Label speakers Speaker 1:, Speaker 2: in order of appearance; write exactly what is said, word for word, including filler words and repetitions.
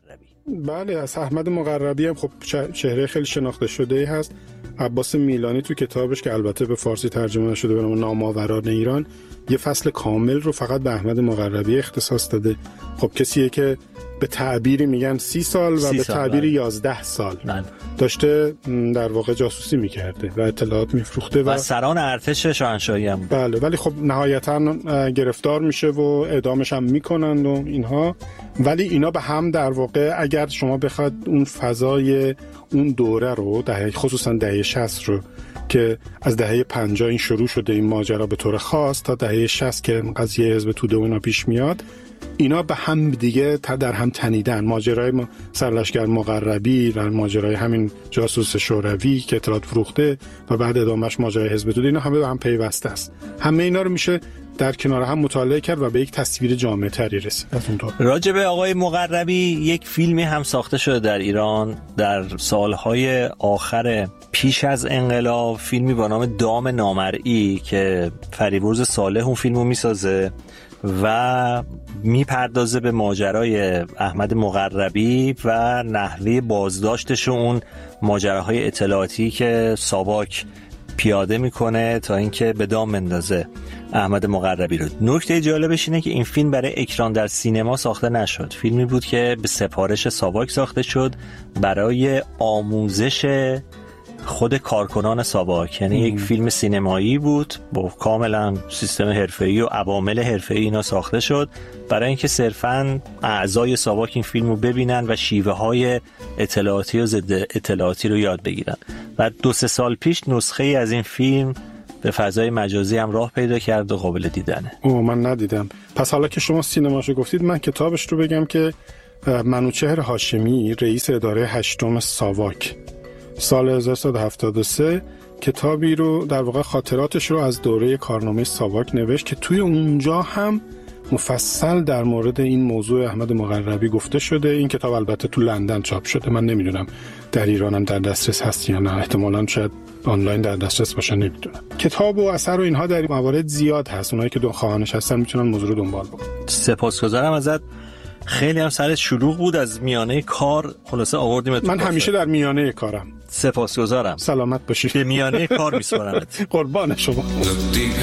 Speaker 1: مقربی.
Speaker 2: بله، از احمد مقربی هم خب چهره خیلی شناخته شده ای هست. عباس میلانی تو کتابش که البته به فارسی ترجمه نشده به نام نامآوران ایران یه فصل کامل رو فقط به احمد مقربی اختصاص داده. خب کسیه که به تعبیری میگن سی سال و به تعبیری یازده سال
Speaker 1: من.
Speaker 2: داشته در واقع جاسوسی میکرده و اطلاعات میفروخته و,
Speaker 1: و سران ارتش شاهنشاهی هم.
Speaker 2: بله، ولی خب نهایتا گرفتار میشه و اعدامش هم میکنن و اینها. ولی اینا به هم در واقع اگر شما بخواد اون فضای اون دوره رو دهه خصوصا دهه شصت رو که از دهه پنجاه این شروع شده این ماجرا به طور خاص تا دهه شصت که قضیه حزب توده و اینا پیش میاد، اینا به هم دیگه در هم تنیدن. ماجرای سرلشکر مقربی و ماجرای همین جاسوس شوروی که اطلاعات فروخته و بعد ادامهش ماجرای حزب توده، اینا همه به هم پیوسته است. همه اینا رو میشه در کنار هم مطالعه کرد و به یک تصویر جامع تری رسید.
Speaker 1: راجع به آقای مقربی یک فیلمی هم ساخته شده در ایران در سالهای آخر پیش از انقلاب، فیلمی با نام دام نامرئی که فریبرز صالح اون فیلمو میسازه و میپردازه به ماجرای احمد مقربی و نحوه بازداشتش و اون ماجراهای اطلاعاتی که ساواک پیاده میکنه تا اینکه به دام بندازه احمد مقربی رو. نکته جالبش اینه که این فیلم برای اکران در سینما ساخته نشد. فیلمی بود که به سفارش ساواک ساخته شد برای آموزش خود کارکنان ساواک، یعنی یک فیلم سینمایی بود با کاملا سیستم حرفه‌ای و عوامل حرفه‌ای اینا ساخته شد برای اینکه صرفاً اعضای ساواک این فیلمو ببینن و شیوه‌های اطلاعاتی و ضد اطلاعاتی رو یاد بگیرن. و دو سه سال پیش نسخه‌ای از این فیلم به فضای مجازی هم راه پیدا کرد و قابل دیدنه.
Speaker 2: اوه من ندیدم. پس حالا که شما سینماشو گفتید من کتابش رو بگم که منوچهر هاشمی رئیس اداره هشتم ساواک سال هزار و سیصد و هفتاد و سه کتابی رو در واقع خاطراتش رو از دوره کارنامه ساواک نوشت که توی اونجا هم مفصل در مورد این موضوع احمد مقربی گفته شده. این کتاب البته تو لندن چاپ شده، من نمیدونم در ایران هم در دسترس هست یا نه، احتمالاً شاید آنلاین در دسترس باشه، نمیدونم. کتاب و اثر و اینها در این موارد زیاد هست، اونایی که دو خواهانش هستن میتونن موضوع رو دنبال بکنن.
Speaker 1: سپاسگزارم ازت. خیلی هم سرت شلوغ بود، از میانه کار خلاصه آوردیم.
Speaker 2: من همیشه در میانه کارم.
Speaker 1: سپاسگزارم.
Speaker 2: سلامت باشید.
Speaker 1: به میانه کار میسپارمت.
Speaker 2: قربان شما.